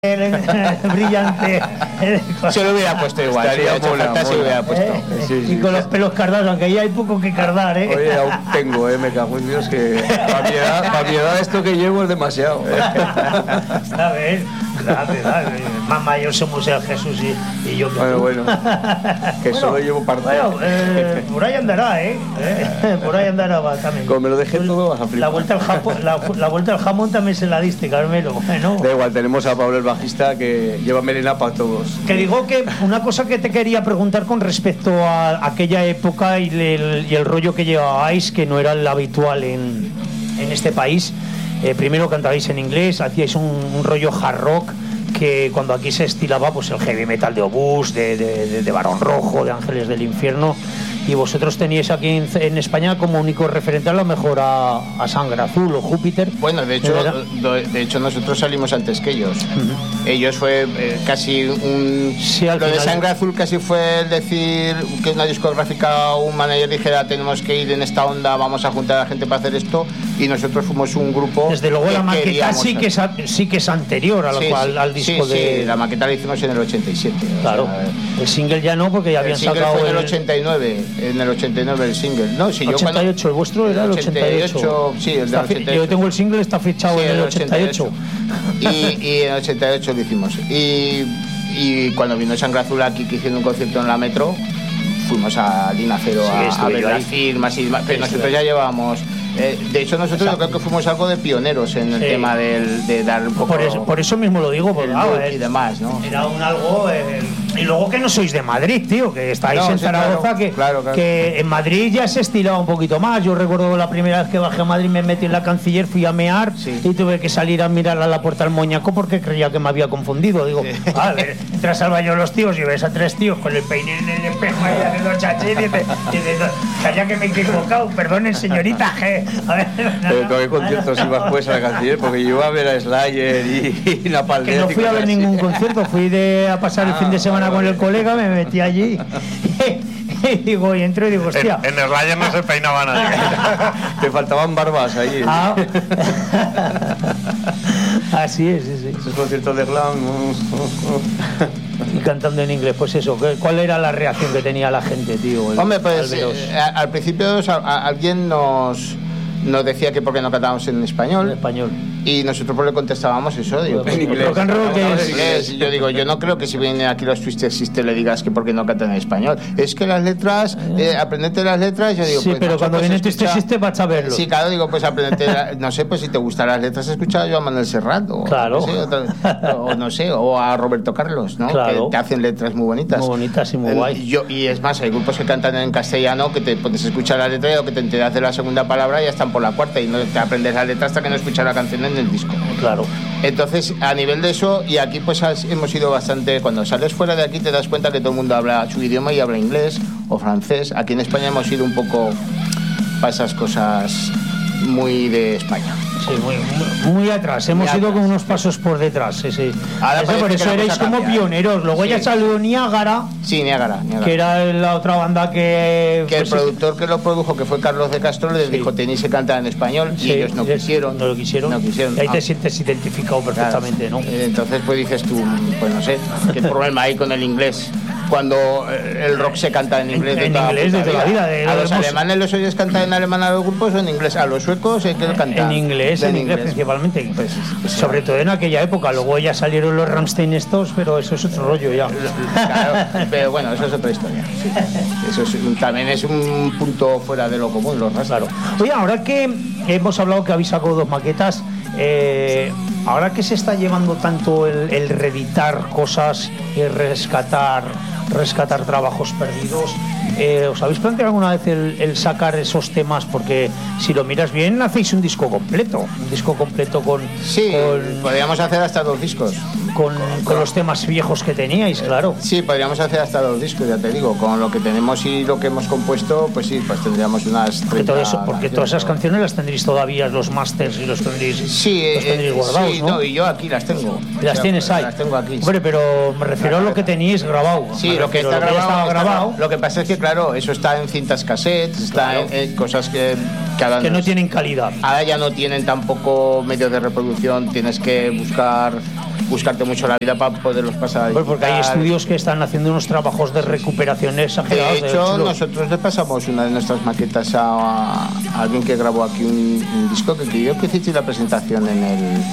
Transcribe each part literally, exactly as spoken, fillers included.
brillante. Se lo hubiera puesto igual. Estaría si mola, falta, mola. se lo hubiera puesto. ¿Eh? Sí, sí. Y con los pelos cardados, aunque ahí hay poco que cardar, ¿eh? Oye, aún tengo, eh, me cago en Dios, que para mi edad, para mi edad esto que llevo es demasiado. A ver, dale, dale. Más mayor somos el Jesús y, y yo. Que Bueno, tú. bueno, que Bueno, solo llevo parte. Bueno, eh, por ahí andará, ¿eh? ¿Eh? Por ahí andará va, también. Como me lo dejé todo, vas a flipar. La vuelta al jamón, la, la vuelta al jamón también se la diste, Carmelo. Bueno. Da igual, tenemos a Pablo el bajista que lleva melena para todos. Que digo que una cosa que te quería preguntar con respecto a aquella época y el, y el rollo que llevabais, que no era el habitual en, en este país. Eh, primero cantabais en inglés, hacíais un, un rollo hard rock, que cuando aquí se estilaba pues el heavy metal de Obús, de, de, de, de Barón Rojo, de Ángeles del Infierno, y vosotros teníais aquí en, en España como único referente a lo mejor a, a Sangre Azul o Júpiter. Bueno, de hecho, de hecho nosotros salimos antes que ellos. Uh-huh. Ellos fue eh, casi un... Sí, lo final... de Sangre Azul casi fue el decir que una discográfica o un manager dijera tenemos que ir en esta onda, vamos a juntar a la gente para hacer esto, y nosotros fuimos un grupo... Desde luego la maqueta sí que, es, sí que es anterior a lo sí, cual, al disco sí, de... Sí, la maqueta la hicimos en el ochenta y siete. Claro, o sea, el single ya no, porque ya habían sacado... El single fue en el el... ochenta y nueve, en el ochenta y nueve el single. No, si ochenta y ocho, yo cuando... el vuestro era el ochenta y ocho. Sí, el del ochenta y ocho. Yo tengo el single, está fechado sí, en el ochenta y ocho. Y, y en el ochenta y ocho lo hicimos. Y, y cuando vino Sangre Azul aquí, que hicieron un concierto en la Metro, fuimos a Lina Cero sí, a, a ver las firmas y demás, pero sí, nosotros sí. ya llevábamos... Eh, de hecho nosotros yo creo que fuimos algo de pioneros en el sí. tema del, de dar un poco... Por eso, por eso mismo lo digo, porque ah, y demás, ¿no? Era un algo... Eh, y luego que no sois de Madrid, tío, que estáis no, en sí, Zaragoza, claro, que, claro, claro. que en Madrid ya se estilaba un poquito más. Yo recuerdo la primera vez que bajé a Madrid, me metí en la Canciller, fui a mear sí. y tuve que salir a mirar a la puerta del Moñaco porque creía que me había confundido. Digo, sí. a ver, entras al baño de los tíos y ves a tres tíos con el peine en el espejo ahí haciendo chachín y dices, calla que me he equivocado, perdonen señorita, que... A ver... Pero ¿con qué conciertos ibas pues a la Canciller? Porque yo iba a ver a Slayer y, y la Palde. Que no fui a ver ningún concierto, fui de, a pasar el ah, fin de semana vale, con el colega, me metí allí y digo, y entro y digo, hostia. En, en Slayer no se peinaba nadie. Te faltaban barbas ahí. Ah. Así es, sí, sí. Esos conciertos de glam. Y cantando en inglés, pues eso, ¿cuál era la reacción que tenía la gente, tío? El, Hombre, pues eh, al principio a, a, alguien nos... nos decía que porque no cantábamos en español. En español. Y nosotros pues le contestábamos eso, digo, pues, en inglés. Rock and roll que es inglés. Y yo digo, yo no creo que si vienen aquí los Twisted Sister le digas que porque no cantan en español. Es que las letras, eh, aprendete las letras, yo digo, sí, pues, pero macho, cuando pues, viene Twisted Sister vas a verlo. Sí, claro, digo, pues aprendete, la, no sé, pues si te gustan las letras, escucha yo a Manuel Serrat o, claro. no sé, o, o no sé, o a Roberto Carlos, ¿no? Claro. Que te hacen letras muy bonitas. Muy bonitas y muy guay. Yo, y es más, hay grupos que cantan en castellano que te pones a escuchar la letra y o que te enteras de la segunda palabra y ya están por la cuarta y no te aprendes la letra hasta que no escuchas la canción en el disco. Claro. Entonces, a nivel de eso, y aquí pues hemos ido bastante, cuando sales fuera de aquí te das cuenta que todo el mundo habla su idioma y habla inglés o francés. Aquí en España hemos ido un poco para esas cosas muy de España. Sí, muy, muy, muy atrás, hemos muy ido atrás. Con unos pasos por detrás, sí, sí. Eso, por eso erais como cambiar. Pioneros. Luego sí. ya salió Niágara. Sí, Niágara, Niágara. Que era la otra banda que... Que pues, el productor que lo produjo, que fue Carlos de Castro, les sí. dijo, tenéis que cantar en español, sí, y ellos no quisieron. No lo quisieron. No quisieron. Y ahí ah. te sientes identificado perfectamente, claro. ¿no? Entonces, pues dices tú, pues no sé, ¿qué problema hay con el inglés? Cuando el rock se canta en inglés en, de toda, en inglés de toda la vida. De a los hemos... alemanes los oyes cantar en alemán a los grupos o en inglés. A los suecos hay que cantar en inglés, en, en inglés, inglés principalmente. Pues, pues, sobre todo en aquella época. Luego ya salieron los Rammstein estos, pero eso es otro rollo ya. Claro, pero bueno, eso es otra historia. Sí. Eso es, también es un punto fuera de lo común, los Rammstein. Claro. Oye, ahora que hemos hablado que habéis sacado dos maquetas, eh, ahora que se está llevando tanto el, el reeditar cosas y rescatar rescatar trabajos perdidos, eh, ¿os habéis planteado alguna vez el, el sacar esos temas? Porque si lo miras bien, hacéis un disco completo, un disco completo con... Sí, con, podríamos hacer hasta dos discos. Con, con, con los temas viejos que teníais, claro. Sí, podríamos hacer hasta dos discos, ya te digo. Con lo que tenemos y lo que hemos compuesto, pues sí, pues tendríamos unas porque todo eso, Porque todas esas canciones las tendréis todavía, los masters y los tendréis, sí, los tendréis eh, guardados, sí, ¿no? no, y yo aquí las tengo. ¿Las o sea, tienes ahí? Las tengo aquí. Hombre, pero me refiero a lo que teníais grabado. Sí, lo que está lo grabado, que, está grabado. Lo que pasa es que, claro, claro, eso está en cintas cassettes, está Claro. en, en cosas que, que, ahora Que no nos- tienen calidad. ahora ya no tienen tampoco medios de reproducción, tienes que buscar buscarte mucho la vida para poderlos pasar a Pues porque hay digital. estudios que están haciendo unos trabajos de recuperación exagerados. De hecho, chulos. nosotros le pasamos una de nuestras maquetas a, a alguien que grabó aquí un, un disco que creo que hiciste la presentación en el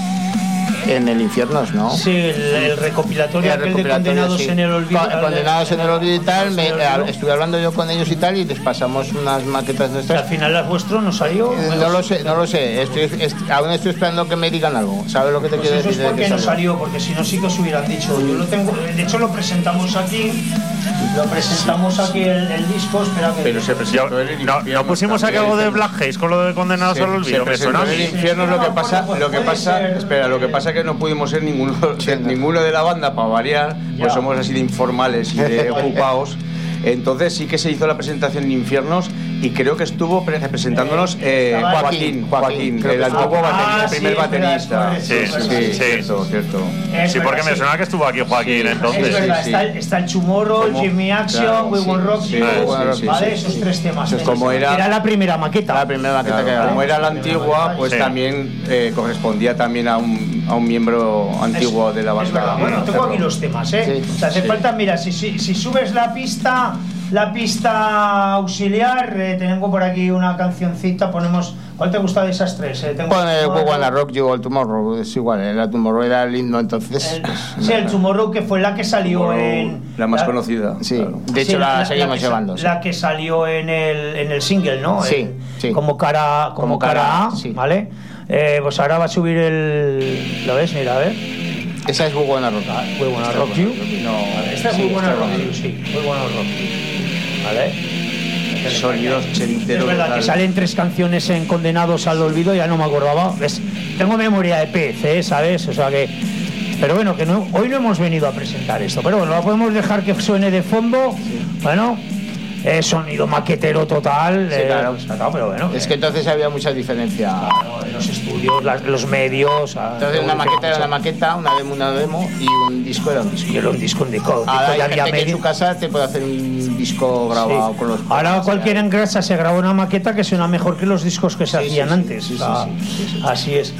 en el Infiernos, ¿no? Sí, el, el recopilatorio El aquel de recopilatorio, Condenados sí. en el Olvido. Co- Condenados en el Olvido y tal, me- En el Olvido. estuve hablando yo con ellos y tal y les pasamos unas maquetas Que nuestras. al final las vuestro no salió. Eh, No lo sé, no lo sé. Estoy, est- aún estoy esperando que me digan algo. ¿Sabes lo que te Pues quiero eso es decir? de porque que no salió? salió, porque si no sí que os hubieran dicho. Yo lo tengo, de hecho lo presentamos aquí, lo presentamos aquí el, el disco, espera que... Pero se Yo- presentó en el no, infierno no pusimos también. algo de Black Haze con lo de Condenados Se- al se Olvido, me presentó suena a en el mí. infierno. Lo que pasa, Pues lo que puede pasa, ser. espera, lo que pasa es que no pudimos ser ninguno, de, ninguno de la banda para variar, Ya. pues somos así de informales y de ocupados. Entonces sí que se hizo la presentación en Infiernos y creo que estuvo pre- presentándonos eh, Estaba Joaquín, Joaquín, Joaquín, creo el que antiguo sí. baterista, Ah, el primer sí, es verdad, baterista. es Sí, correcto, sí, es sí, sí. cierto, cierto. Es Sí, verdad, porque me sí. suena que estuvo aquí Joaquín, Sí. entonces. Es verdad, sí, está, sí. el- está el Tomorrow, Como- Jimmy Action, claro, We sí, Won't Rock sí, You, sí, sí, ¿vale? sí, Esos sí. tres temas. Entonces, como era- Era la primera maqueta. La primera maqueta Claro, que grabamos. como era la antigua, pues Sí. también eh, correspondía también a un, a un miembro antiguo Es- de la banda. Es verdad. Bueno, tengo aquí los temas, ¿eh? Sí. O sea, hace Sí. falta, mira, si, si, si subes la pista, la pista auxiliar, eh, tengo por aquí una cancioncita, ponemos... ¿Cuál te gusta de esas tres? Eh, tengo- Pon el We Wanna Rock You o el Tomorrow, es igual, el Tomorrow era lindo entonces. El- sí, el Tomorrow, que fue la que salió Tomorrow, en... la más conocida. Sí, claro. de hecho Sí, la, seguimos que sa- llevando. sí. La que salió en el, en el single, ¿no? Sí, En- sí. Como cara, como Como cara cara A, A, sí. ¿vale? Eh, pues ahora va a subir el... ¿Lo ves? Mira, a ver. Esa es We Wanna Rock. Ah, muy buena Rock You. No, Vale, esta es sí, muy buena está Rock bueno. You, sí. Muy buena Rock You. ¿Vale? Sonidos Es ochenteros. verdad total. que salen tres canciones en Condenados al Olvido, ya no me acordaba. ¿Ves? Tengo memoria de pez, ¿eh? ¿Sabes? O sea que... Pero bueno, que no, hoy no hemos venido a presentar esto. Pero bueno, lo podemos dejar que suene de fondo. Bueno, eh, sonido maquetero total. Sí, eh, claro. pues, claro, pero bueno. Es eh, que entonces había mucha diferencia. claro, en los estudios, las- los medios... ah, Entonces una maqueta era una maqueta, una demo una demo y un disco era un disco. Y era un disco, un disco. un Ahora disco, hay ya gente había que en medio- su casa te puede hacer un disco grabado Sí. con los... Ahora cualquiera en casa se graba una maqueta que suena mejor que los discos que se Sí, hacían sí, sí, antes. sí, O sea, sí, sí, sí, sí. Así es.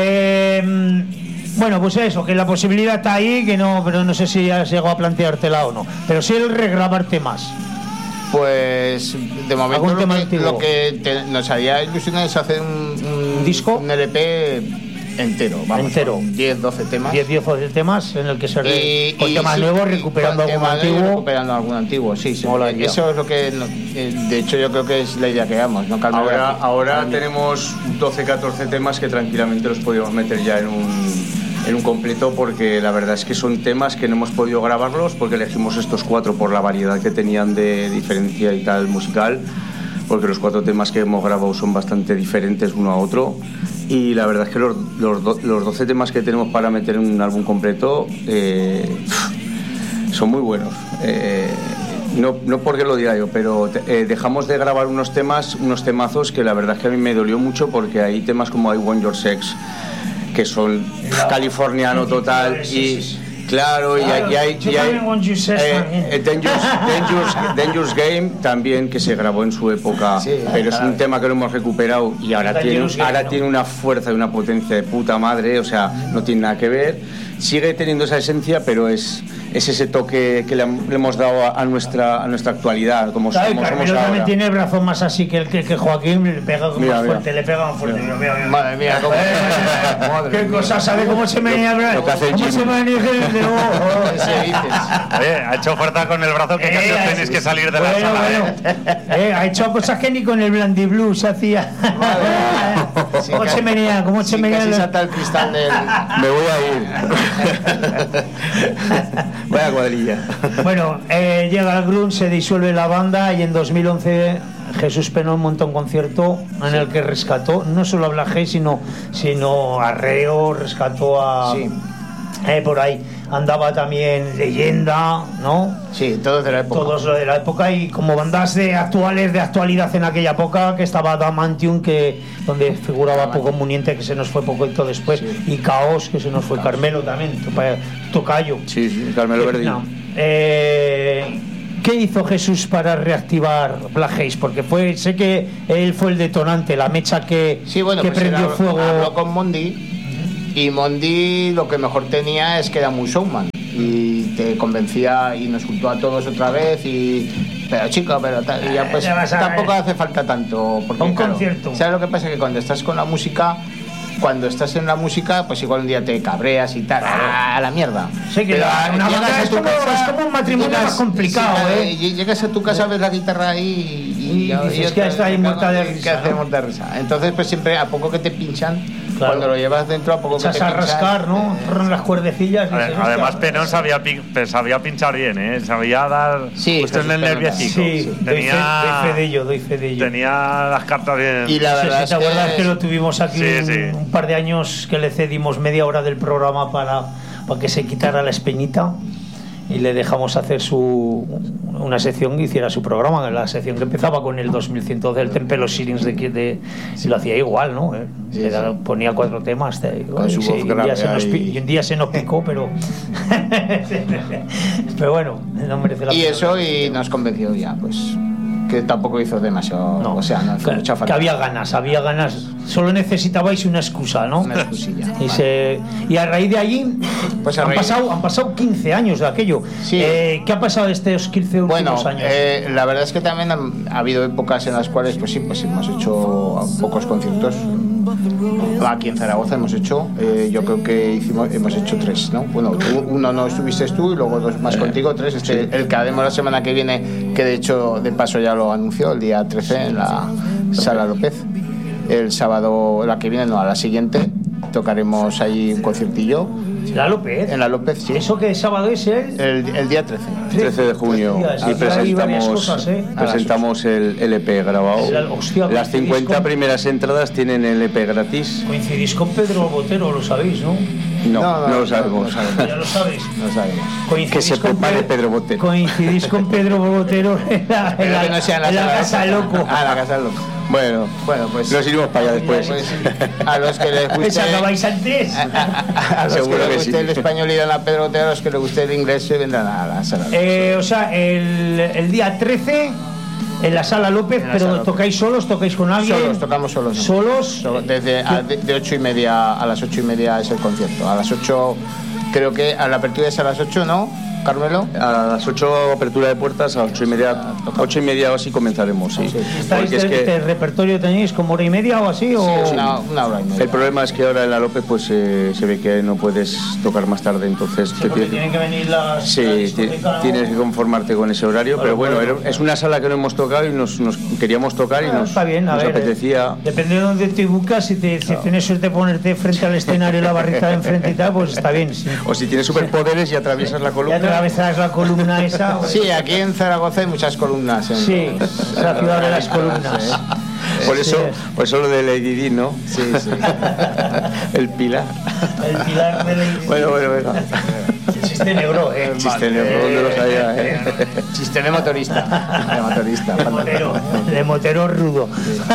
Eh, bueno, pues eso, que la posibilidad está ahí, que no, pero no sé si has llegado a planteártela o no. Pero sí el regrabar temas. Pues de momento ¿Algún lo tema que, antiguo? lo que te- nos haría ilusión es hacer un, un- ¿Un disco? un L P entero, vamos, Entero. con diez, doce temas. diez, diez o diez temas en el que se re- Y- con y temas sí, nuevos, y recuperando con algún temas nuevos y antiguo. recuperando algún antiguo, sí, sí. Molaría. Eso es lo que, no- eh, de hecho, yo creo que es la idea que damos, ¿no, Carmen? Ahora, ahora Para mí. tenemos doce, catorce temas que tranquilamente los podríamos meter ya en un, en un completo, porque la verdad es que son temas que no hemos podido grabarlos porque elegimos estos cuatro por la variedad que tenían de diferencia y tal musical, porque los cuatro temas que hemos grabado son bastante diferentes uno a otro, y la verdad es que los, los, do- los doce temas que tenemos para meter en un álbum completo eh, son muy buenos. Eh, no, no porque lo diga yo, pero eh, dejamos de grabar unos temas, unos temazos que la verdad es que a mí me dolió mucho, porque hay temas como I Want Your Sex, que son pf, californiano total, y claro, y hay, y hay, Yo y hay también Want Your Sex eh, también. eh, Dangerous, Dangerous- Dangerous Game también, que se grabó en su época, Sí, pero es claro. un tema que lo hemos recuperado y ahora tiene, Dangerous Game, ahora ¿no? tiene una fuerza y una potencia de puta madre, o sea, no tiene nada que ver. Sigue teniendo esa esencia, pero es, es ese toque que le, ham- le hemos dado a, a nuestra, a nuestra actualidad, como Claro, y somos, somos Carmelo también ahora. tiene el brazo más así que el que, que Joaquín, le pega más Mira, mira. fuerte, le pega más fuerte. Mira, mira, mira. Madre mía, cómo... Eh, Madre qué mía. cosa, ¿sabe cómo se menea el brazo? lo que hace ¿Cómo Jimmy. se menea el dedo? Ese dices. Oye, ha hecho fuerza con el brazo que casi os Eh, tenéis que salir de la bueno, sala. bueno. ¿eh? Eh, ha hecho cosas que ni con el Blandy Blue se hacía. Sí, ¿Cómo casi- se menea? ¿Cómo se sí, menea? casi el- salta el cristal del... Me voy a ir. Vaya cuadrilla. Bueno, eh, llega el grunge, se disuelve la banda y en dos mil once Jesús Penón monta un concierto en el que rescató no solo a Black Haze, sino, sino a Reo, rescató a... Sí. eh, por ahí andaba también Leyenda, ¿no? Sí, todos de la época. Todos lo de la época, y como bandas de actuales de actualidad en aquella época, que estaba Damantium, que donde figuraba Poco Muniente, que se nos fue poquito después, Sí. y Caos, que se nos fue Carmelo también, topa- Tocayo. Sí, sí, Carmelo Verdi. No. Eh, ¿qué hizo Jesús para reactivar Black Haze? Porque fue, sé que él fue el detonante, la mecha que, sí, bueno, que pues prendió era, fuego. Habló con Mondi, y Mondi lo que mejor tenía es que era muy showman y te convencía y nos juntó a todos otra vez y pero chico, pero ta, y ya pues tampoco hace falta tanto porque un claro, concierto. ¿sabes lo que pasa? Que cuando estás con la música, cuando estás en la música, pues igual un día te cabreas y tal, claro. a la mierda. Sí, que la, una banda es como, casa, es como un matrimonio llegas, más complicado, sí, ¿eh? Y llegas a tu casa, ves la guitarra ahí y, y, y dices que está ahí muerta de risa. ¿Qué hacemos de risa? Entonces, pues siempre, a poco que te pinchan, claro. cuando lo llevas dentro, a poco echas que te a pinchan, rascar, ¿no? Eh, las cuerdecillas. Y Además, además Penón sabía, sabía pinchar bien, ¿eh? Sabía dar sí, cuestión del nerviecico. Sí, sí. Tenía, doy, fe, doy fe de ello, doy fe de ello. Tenía las cartas bien. Y la verdad sí, si te acuerdas que, que lo tuvimos aquí sí, un, sí. un par de años, que le cedimos media hora del programa para, para que se quitara la espinita y le dejamos hacer su una sección que hiciera su programa, la sección que empezaba con el dos mil cien del Temple los Sirens de, de y lo hacía igual, ¿no? ¿Eh? Sí, Era, sí. Ponía cuatro temas te, con su y, voz se, grave y, un se nos, y... y un día se nos picó, pero pero bueno, no merece la pena. Y eso y nos convenció ya, pues que tampoco hizo demasiado, no, o sea, no hizo que, mucha falta. Que había ganas, había ganas. Solo necesitabais una excusa, ¿no? Una excusilla. Y, se, y a raíz de allí, pues a han, raíz... pasado, han pasado quince años de aquello. Sí. Eh, ¿Qué ha pasado estos quince últimos bueno, años? Eh, la verdad es que también han, ha habido épocas en las cuales, pues sí, pues hemos hecho pocos conciertos. Aquí en Zaragoza hemos hecho, eh, yo creo que hicimos, hemos hecho tres, ¿no? Bueno, tú, uno no estuviste tú y luego dos más contigo, tres. Este, sí. El que haremos la semana que viene, que de hecho, de paso ya lo anunció, el día trece en la Sala López. El sábado, la que viene, no, a la siguiente, tocaremos ahí un conciertillo. ¿La López? En la López, sí. ¿Eso qué sábado es el? El, el día trece. trece de junio. Días, y presentamos, cosas, ¿eh? presentamos el L P grabado. El, hostia, Las cincuenta con... primeras entradas tienen el L P gratis. Coincidís con Pedro Botero, lo sabéis, ¿no? No, no, no, no lo sabemos. No, no sabemos. Ya lo sabéis. No sabemos. Que se prepare Pedro Botero. Coincidís con Pedro Botero en la, en la, no sea en la, en la Casa del Loco. Ah, la Casa del Loco. Bueno, bueno, pues nos iremos para allá después. Pues, a los que les guste. ¿Acabáis antes? A, a, a los Seguro que les que guste sí. el español irán a Pedro Botero, a los que les guste el inglés se vendrán a la sala. Eh, o sea, el, el día trece en la Sala López, la pero sala ¿tocáis solos? ¿Tocáis con alguien? Solos, tocamos solos. ¿No? ¿Solos? Desde a, de, de ocho y media a las ocho y media es el concierto. A las ocho, creo que a la apertura es a las ocho, ¿no? Carmelo. A las ocho apertura de puertas, a ocho y media, ocho y media o así comenzaremos, sí. sí. ¿Estáis Porque de, es que de repertorio tenéis como hora y media o así? Sí, o... una, una hora y media. El problema es que ahora en la López pues eh, se ve que no puedes tocar más tarde, entonces sí, te tienen que venir las. Sí, la tienes que conformarte con ese horario, pero bueno, bueno, es una sala que no hemos tocado y nos, nos queríamos tocar y ah, nos, está bien, a nos ver, apetecía. Eh, depende de dónde te buscas, si, te, si tienes suerte de ponerte frente al escenario la barrita de enfrente y tal, pues está bien. Sí. O si tienes superpoderes y atraviesas la columna. Y atravesas la columna esa. Pues. Sí, aquí en Zaragoza hay muchas columnas. En... Sí, es la ciudad de las columnas. Sí. Por eso, por eso lo de Lady Di, ¿no? Sí, sí. El pilar. El pilar de Lady Di. Bueno, bueno, venga. Chiste negro, ¿eh? El chiste negro, ¿dónde lo sabía, eh? Chiste de motorista. De motorista. De motero, de motero rudo.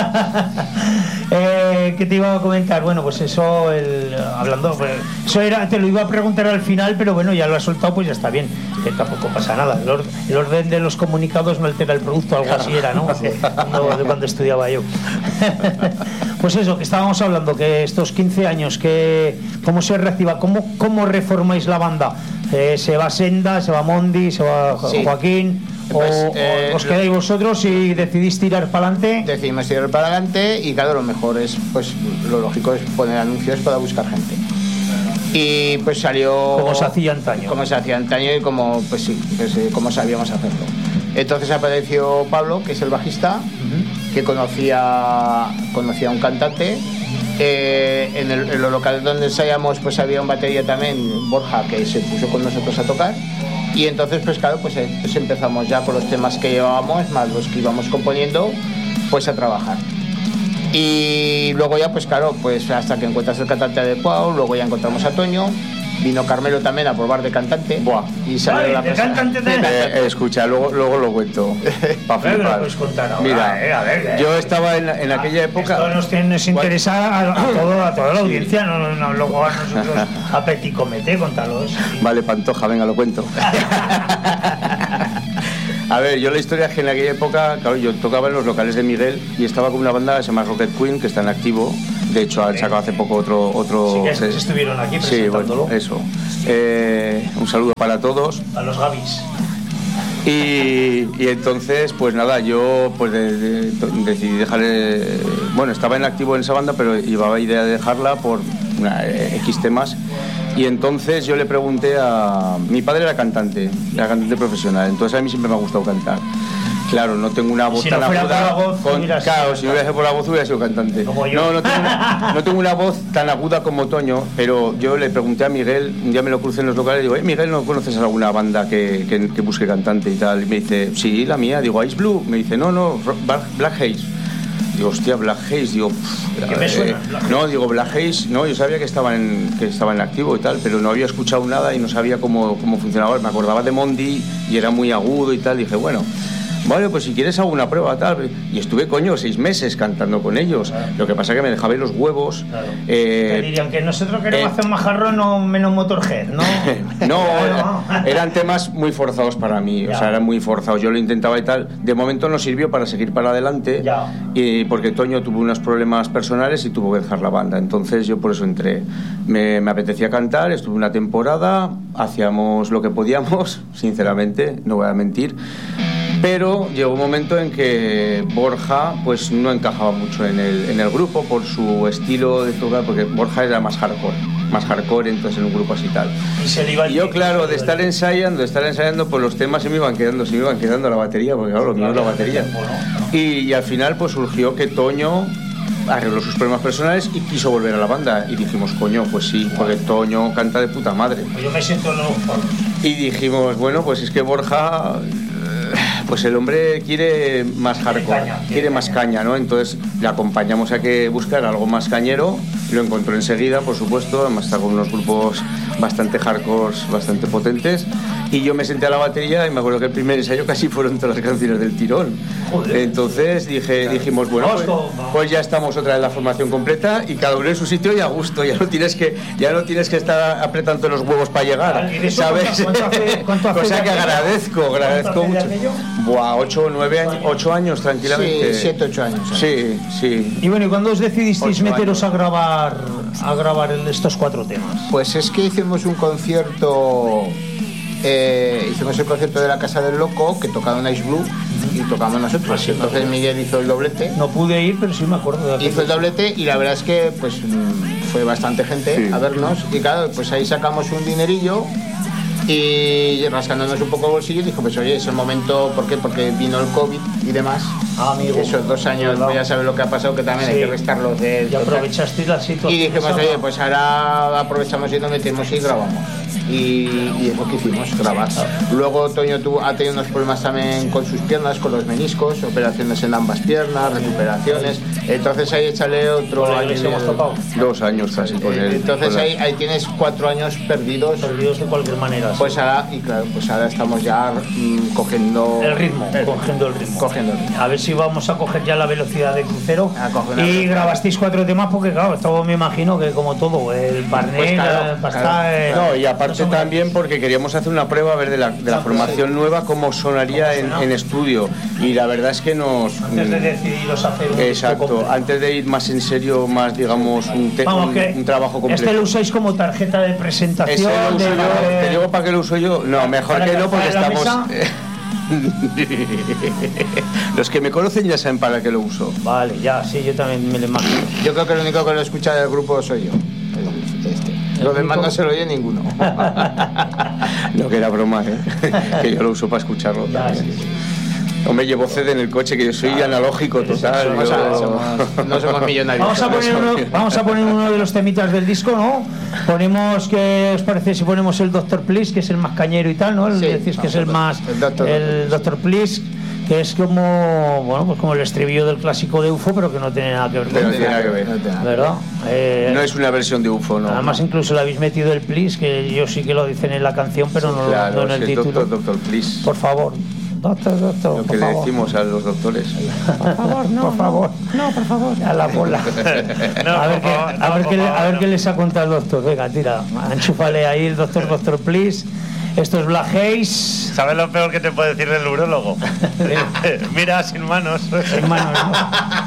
eh, ¿Qué te iba a comentar? Bueno, pues eso, el, hablando, pues, eso era, te lo iba a preguntar al final, pero bueno, ya lo has soltado, pues ya está bien, que tampoco pasa nada. El, or, el orden de los comunicados no altera el producto, algo así era, ¿no? Sí. No, de cuando estudiaba yo. Pues eso, que estábamos hablando, que estos quince años, que cómo se reactiva, cómo, cómo reformáis la banda. Eh, se va Senda, se va Mondi, se va sí. Joaquín, pues, o, eh, o os quedáis vosotros y decidís tirar para adelante. Decidimos tirar para adelante y claro, lo mejor es, pues lo lógico es poner anuncios para buscar gente. Y pues salió como se hacía antaño. Como se hacía antaño y como, pues sí, pues, eh, como sabíamos hacerlo. Entonces apareció Pablo, que es el bajista, uh-huh. que conocía, conocía a un cantante. Eh, en, el, en los locales donde ensayamos pues había un batería también, Borja, que se puso con nosotros a tocar y entonces pues claro pues, eh, pues empezamos ya con los temas que llevábamos más los que íbamos componiendo pues a trabajar y luego ya pues claro pues hasta que encuentras el cantante adecuado, luego ya encontramos a Toño. Vino Carmelo también a probar de cantante. Buah. Y salió Ay, la de cosa. cantante de... Eh, eh, escucha, luego, luego lo cuento. Para flipar. Pues contar ahora, mira, eh, a ver, eh. yo estaba en, en aquella época. Esto nos, tiene, nos interesa a, a, todo, a toda la audiencia, no, no, no luego a nosotros a Petit Comité, contalos. Vale, Pantoja, venga, lo cuento. A ver, yo la historia es que en aquella época, claro, yo tocaba en los locales de Miguel y estaba con una banda que se llama Rocket Queen, que está en activo. De hecho, han sacado hace poco otro... otro sí, que se, estuvieron aquí presentándolo. Sí, bueno, eso. Eh, un saludo para todos. A los Gavis. Y, y entonces, pues nada, yo pues de, de, decidí dejarle... Bueno, estaba en activo en esa banda, pero llevaba idea de dejarla por una, eh, X temas. Y entonces yo le pregunté a... Mi padre era cantante, era cantante profesional, entonces a mí siempre me ha gustado cantar. Claro, no tengo una voz si tan no fuera aguda. Por la voz, con, claro, si no hubiera sido por la voz hubiera sido cantante. Como yo. No, no tengo, una, no tengo una voz tan aguda como Toño, pero yo le pregunté a Miguel, un día me lo crucé en los locales y digo, eh, Miguel, ¿no conoces alguna banda que, que, que busque cantante y tal? Y me dice, sí, la mía. Digo, Ice Blue. Me dice, no, no, Black Haze. Digo, hostia, Black Haze. Digo, ¿qué me suena? Eh, no, digo, Black Haze. No, yo sabía que estaba en que estaba en activo y tal, pero no había escuchado nada y no sabía cómo, cómo funcionaba. Me acordaba de Mondi y era muy agudo y tal. Dije, bueno, vale, pues si quieres hago una prueba, tal. Y estuve, coño, seis meses cantando con ellos. Claro. Lo que pasa es que me dejaba los huevos. Claro. Eh, Te dirían que nosotros queremos eh, hacer un majarrón o menos Motorhead, ¿no? No, claro. Eran temas muy forzados para mí. Ya. O sea, eran muy forzados. Yo lo intentaba y tal. De momento no sirvió para seguir para adelante. Ya. Y porque Toño tuvo unos problemas personales y tuvo que dejar la banda. Entonces yo por eso entré. Me, me apetecía cantar, estuve una temporada, hacíamos lo que podíamos, sinceramente, no voy a mentir. Pero llegó un momento en que Borja pues no encajaba mucho en el, en el grupo por su estilo de tocar, porque Borja era más hardcore, más hardcore, entonces en un grupo así tal. Y, se le iba y yo, claro, de estar ensayando, de estar ensayando, pues los temas se me iban quedando, se me iban quedando la batería, porque claro, lo mío es la batería. Y, y al final pues surgió que Toño arregló sus problemas personales y quiso volver a la banda. Y dijimos, coño, pues sí, porque Toño canta de puta madre. Pues yo me siento en los foros. Y dijimos, bueno, pues es que Borja... Pues el hombre quiere más hardcore, caña, quiere más caña, ¿no? Entonces le acompañamos a que buscara algo más cañero, lo encontró enseguida, por supuesto, además está con unos grupos bastante hardcore, bastante potentes, y yo me senté a la batería y me acuerdo que el primer ensayo casi fueron todas las canciones del tirón. Joder. Entonces dije, claro. dijimos, bueno, pues, pues ya estamos otra vez la formación completa y cada uno en su sitio y a gusto, ya no tienes que, ya no tienes que estar apretando los huevos para llegar, ¿sabes? ¿Cuánto hace, cuánto hace Cosa que agradezco, agradezco mucho. Buah, ocho o nueve años, ocho años tranquilamente. Sí, siete, ocho años. Sí, sí. Y bueno, ¿y cuándo os decidisteis meteros a grabar, a grabar estos cuatro temas? Pues es que hicimos un concierto, eh, hicimos el concierto de la Casa del Loco, que tocaba un Ice Blue, y tocamos nosotros. Sí, entonces Miguel hizo el doblete. No pude ir, pero sí me acuerdo de Hizo el doblete y la verdad es que pues fue bastante gente sí. a vernos. Y claro, pues ahí sacamos un dinerillo. Y rascándonos un poco el bolsillo, dijo, pues oye, es el momento, ¿por qué? Porque vino el COVID y demás. Ah, amigo. Esos dos años, pues ya sabes lo que ha pasado, que también sí. hay que restarlos de... Y aprovechasteis la situación. Y dijimos, oye, pues ahora aprovechamos y nos metemos y grabamos. Y, y es lo que hicimos, grabar. Luego Toño tuvo, ha tenido unos problemas también con sus piernas, con los meniscos, operaciones en ambas piernas, recuperaciones. Entonces ahí échale otro bueno, año. Hemos tocado. Dos años casi con él. Entonces con ahí, ahí tienes cuatro años perdidos. Perdidos de cualquier manera. Pues sí. ahora, y claro, pues ahora estamos ya mmm, cogiendo el ritmo, el, cogiendo el ritmo. Cogiendo el ritmo. A ver si vamos a coger ya la velocidad de crucero. Y grabasteis cuatro temas porque claro, esto me imagino que como todo, el barnet, pues claro, el pastel, claro. el... No, y aparte no también porque queríamos hacer una prueba a ver de la, de la formación sí. nueva cómo sonaría en, en estudio. Y la verdad es que nos... Antes de decidiros hacer un Exacto, antes de ir más en serio, más digamos un, te, Vamos, un, un trabajo completo. Este lo usáis como tarjeta de presentación. Ese lo uso de... yo, te digo para qué lo uso yo. No, mejor que no porque estamos... Los que me conocen ya saben para qué lo uso. Vale, ya, sí, yo también me lo imagino. Yo creo que el único que lo escucha del grupo soy yo. Este. Los demás no se lo oye ninguno. No, que era broma, ¿eh? Que yo lo uso para escucharlo ya, también. Sí, sí. Hombre, llevo C D en el coche, que yo soy claro. analógico total. Somos, yo... somos, no somos millonarios. Vamos a, poner uno, vamos a poner uno de los temitas del disco, ¿no? Ponemos, ¿qué os parece si ponemos el Doctor Please, que es el más cañero y tal, ¿no? El, sí, decís que es el más... El Doctor, el Doctor Please, que es como, bueno, pues como el estribillo del clásico de U F O, pero que no tiene nada que ver con no tiene nada que ver. ¿Verdad? Eh, no es una versión de U F O, ¿no? Además, incluso le habéis metido el Please, que yo sí que lo dicen en la canción, pero sí, no, claro, no en el sí, título. Doctor, Doctor Please. Por favor. Doctor, doctor, lo que por le favor. decimos a los doctores. Por favor, no, por favor. No, por favor. A la bola. No, a ver, qué, a, ver qué, a ver qué les ha contado el doctor. Venga, tira, enchúfale ahí el doctor, doctor, please. Esto es Black Haze. ¿Sabes lo peor que te puede decir el urólogo? Mira, sin manos. Sin manos, ¿no?